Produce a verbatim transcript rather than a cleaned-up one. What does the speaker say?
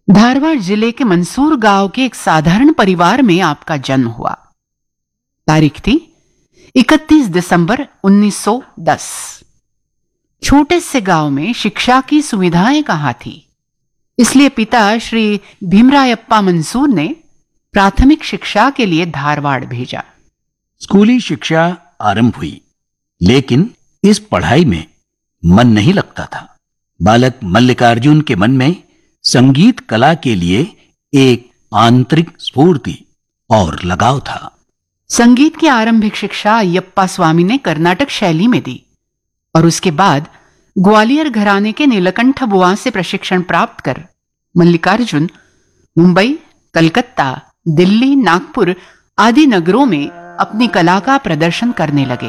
धारवाड़ जिले के मंसूर गांव के एक साधारण परिवार में आपका जन्म हुआ। तारीख थी इकतीस दिसंबर उन्नीस सौ दस। छोटे से गांव में शिक्षा की सुविधाएं कहां थी, इसलिए पिता श्री भीमरायप्पा मंसूर ने प्राथमिक शिक्षा के लिए धारवाड़ भेजा। स्कूली शिक्षा आरंभ हुई, लेकिन इस पढ़ाई में मन नहीं लगता था। बालक मल्लिकार्जुन के मन में संगीत कला के लिए एक आंतरिक स्फूर्ति और लगाव था। संगीत की आरंभिक शिक्षा अयप्पा स्वामी ने कर्नाटक शैली में दी और उसके बाद ग्वालियर घराने के नीलकंठ बुआ से प्रशिक्षण प्राप्त कर मल्लिकार्जुन मुंबई, कलकत्ता, दिल्ली, नागपुर आदि नगरों में अपनी कला का प्रदर्शन करने लगे।